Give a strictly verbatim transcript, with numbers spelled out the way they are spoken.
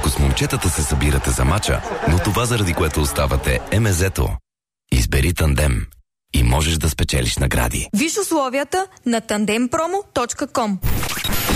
Докато с момчетата се събирате за мача, но това, заради което оставате, е мезето. Избери Тандем и можеш да спечелиш награди. Виж условията на тандем промо точка ком.